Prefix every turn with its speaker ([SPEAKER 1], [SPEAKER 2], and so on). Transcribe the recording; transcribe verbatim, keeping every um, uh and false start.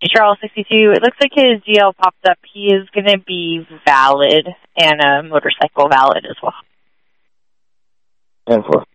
[SPEAKER 1] Charles sixty-two, it looks like his G L popped up. He is going to be valid and a motorcycle valid as well.
[SPEAKER 2] And for